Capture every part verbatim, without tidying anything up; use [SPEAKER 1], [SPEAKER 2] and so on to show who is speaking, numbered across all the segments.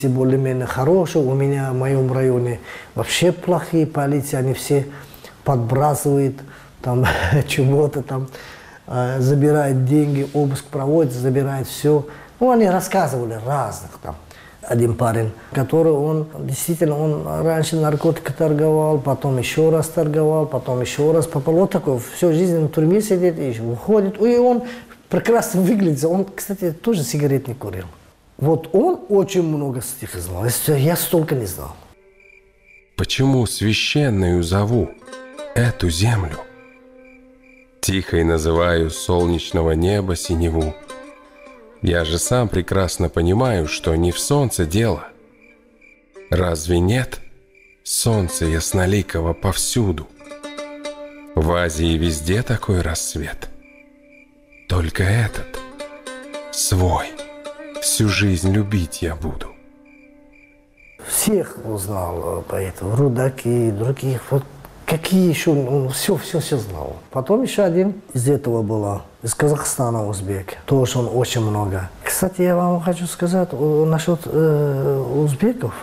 [SPEAKER 1] более-менее хорошие. У меня в моем районе вообще плохие полиции, они все подбрасывают там чего-то там, э, забирают деньги, обыск проводят, забирают все. Ну, они рассказывали разных там. Один парень, который он действительно, он раньше наркотики торговал, потом еще раз торговал, потом еще раз попал. Вот такой, всю жизнь в тюрьме сидит и уходит. И он прекрасно выглядит. Он, кстати, тоже сигарет не курил. Вот он очень много стихов знал. Я столько не знал.
[SPEAKER 2] Почему священную зову эту землю? Тихой называю солнечного неба синеву. Я же сам прекрасно понимаю, что не в солнце дело. Разве нет солнца ясноликого повсюду? В Азии везде такой рассвет. Только этот, свой, всю жизнь любить я буду.
[SPEAKER 1] Всех узнал поэтов, Рудаки, других, вот какие еще, ну, все, все, все знал. Потом еще один из этого было, из Казахстана, узбек. Тоже он очень много. Кстати, я вам хочу сказать насчет э, узбеков.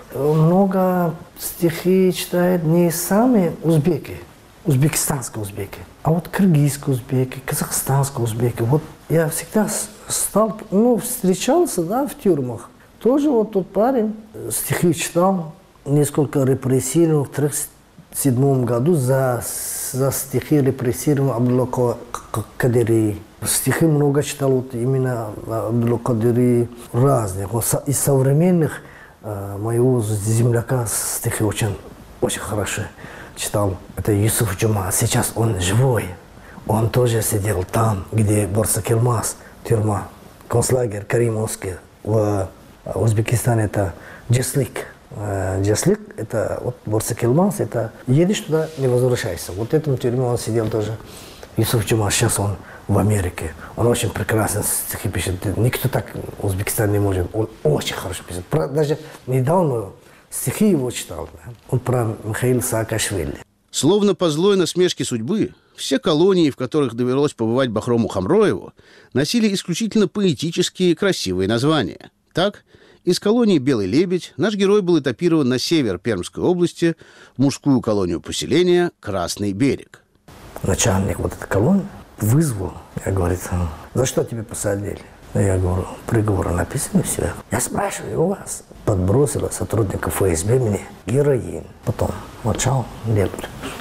[SPEAKER 1] Много стихи читают не сами узбеки, узбекистанские узбеки, а вот кыргызские узбеки, казахстанские узбеки. Вот я всегда стал, ну, встречался, да, в тюрьмах. Тоже вот тот парень стихи читал, несколько репрессированных, в тридцать седьмом году за, за стихи репрессировал Абдулла Кадири. Стихи много читал вот именно Абдулла Кадири, разных. Вот из современных э, моего земляка стихи очень, очень хорошо читал. Это Юсуф Джума. Сейчас он живой. Он тоже сидел там, где Борсакелмас, тюрьма, концлагерь Каримовский. В Узбекистане это Джеслик. Джеслик, это вот Борсакелмас, это едешь туда, не возвращайся. Вот в этом тюрьме он сидел тоже. Юсуф Джума, сейчас он в Америке. Он очень прекрасно стихи пишет. Никто так в Узбекистане не может. Он очень хорошо пишет. Про, даже недавно стихи его читал. Да? Он про Михаила Саакашвили.
[SPEAKER 3] Словно по злой насмешке судьбы, все колонии, в которых довелось побывать Бахрому Хамроеву, носили исключительно поэтические красивые названия. Так, из колонии «Белый лебедь» наш герой был этапирован на север Пермской области, в мужскую колонию поселения «Красный берег».
[SPEAKER 1] Начальник вот этой колонии вызвал, я говорю, за что тебя посадили? Я говорю, приговор написан, все. Я спрашиваю, у вас подбросила сотрудника эф эс бэ мне героин. Потом молчал, нет,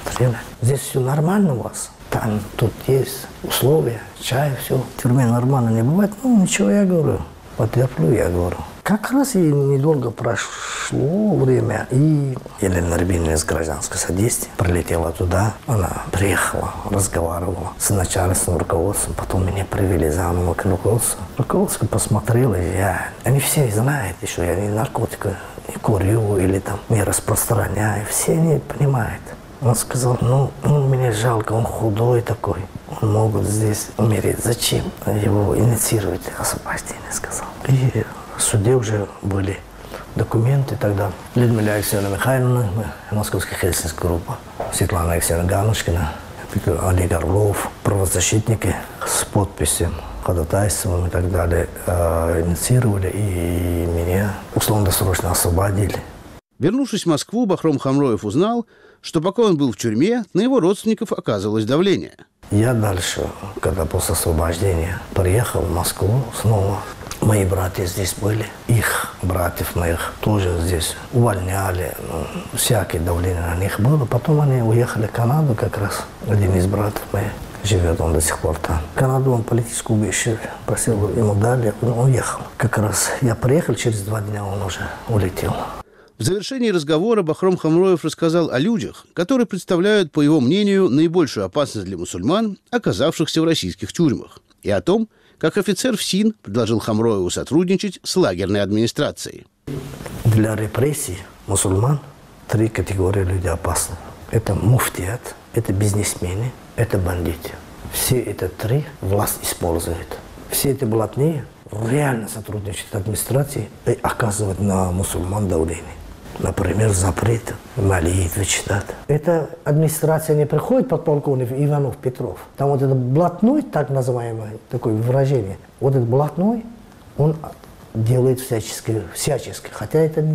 [SPEAKER 1] здесь все нормально у вас? Там, тут есть условия, чай, все. В тюрьме нормально не бывает. Ну, ничего, я говорю, потерплю, я говорю. Как раз и недолго прошло время, и Елена Рябинина из гражданского содействия прилетела туда. Она приехала, разговаривала с начальством, руководством, потом меня привели заново к руководству. Руководство посмотрело, я, они все знают еще, я не наркотика не курю или там не распространяю, все они понимают. Он сказал, ну, ну, мне жалко, он худой такой, он могут здесь умереть. Зачем его инициировать освобождение, сказал. И в суде уже были документы тогда. Людмила Алексеевна Михайловна, московская хельсинская группа, Светлана Алексеевна Ганушкина, Олег Орлов, правозащитники с подписью, ходатайством и так далее э, инициировали, и меня условно-досрочно освободили.
[SPEAKER 3] Вернувшись в Москву, Бахром Хамроев узнал, что пока он был в тюрьме, на его родственников оказывалось давление.
[SPEAKER 1] Я дальше, когда после освобождения приехал в Москву снова, мои братья здесь были, их братьев моих тоже здесь увольняли, ну, всякое давление на них было. Потом они уехали в Канаду как раз, один из братьев моих, живет он до сих пор там. В Канаду он политическое убежище просил, ему дали, он уехал. Как раз я приехал, через два дня он уже улетел.
[SPEAKER 3] В завершении разговора Бахром Хамроев рассказал о людях, которые представляют, по его мнению, наибольшую опасность для мусульман, оказавшихся в российских тюрьмах, и о том, как офицер ФСИН предложил Хамроеву сотрудничать с лагерной администрацией.
[SPEAKER 1] Для репрессий мусульман три категории людей опасны. Это муфтият, это бизнесмены, это бандиты. Все эти три власть использует. Все эти блатные реально сотрудничают с администрацией и оказывают на мусульман давление. Например, запрет молитвы читать. Эта администрация не приходит, подполковник Иванов, Петров. Там вот этот блатной, так называемое такое выражение, вот этот блатной, он делает всячески, всячески, хотя это